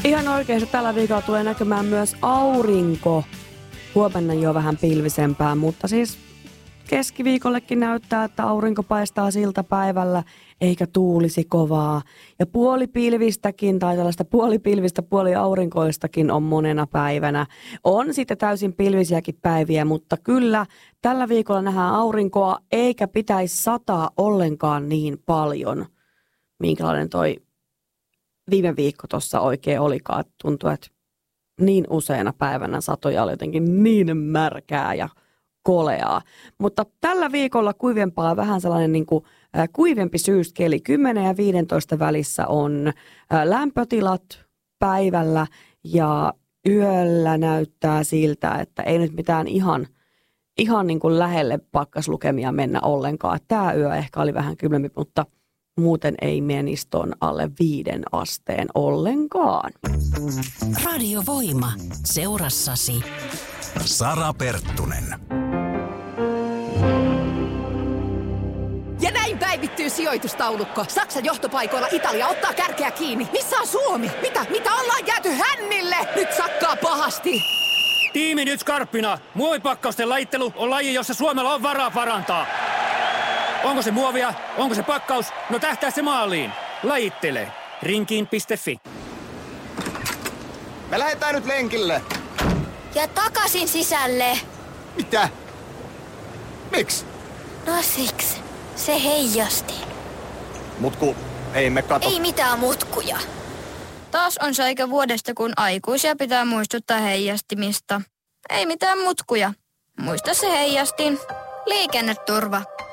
Ihan oikein, tällä viikolla tulee näkymään myös aurinko. Huomenna jo vähän pilvisempää, mutta siis keskiviikollekin näyttää, että aurinko paistaa siltä päivällä, eikä tuulisi kovaa. Ja puolipilvistäkin tai tällaista puolipilvistä, puoliaurinkoistakin on monena päivänä. On sitten täysin pilvisiäkin päiviä, mutta kyllä tällä viikolla nähdään aurinkoa, eikä pitäisi sataa ollenkaan niin paljon. Minkälainen toi viime viikko tuossa oikein olikaan. Tuntuu, että niin useana päivänä satoja oli jotenkin niin märkää ja koleaa. Mutta tällä viikolla kuivempaa, vähän sellainen niin kuin kuivempi syyskeli. 10 ja 15 välissä on lämpötilat päivällä ja yöllä näyttää siltä, että ei nyt mitään ihan niin kuin lähelle pakkaslukemia mennä ollenkaan. Tämä yö ehkä oli vähän kylmempi, mutta muuten ei menisi ton alle 5 asteen ollenkaan. Radio Voima. Seurassasi Sara Perttunen. Ja näin päivittyy sijoitustaulukko. Saksan johtopaikoilla Italia ottaa kärkeä kiinni. Missä on Suomi? Mitä ollaan jääty hännille? Nyt sakkaa pahasti. Tiimi nyt skarppina. Muovipakkausten lajittelu on laji, jossa Suomella on varaa parantaa. Onko se muovia? Onko se pakkaus? No tähtää se maaliin. Lajittele. Rinkiin.fi. Me lähdetään nyt lenkille. Ja takaisin sisälle. Mitä? Miksi? No siksi. Se heijasti. Mutku, ei me kato. Ei mitään mutkuja. Taas on se aika vuodesta, kun aikuisia pitää muistuttaa heijastimista. Ei mitään mutkuja. Muista se heijastin. Liikenneturva.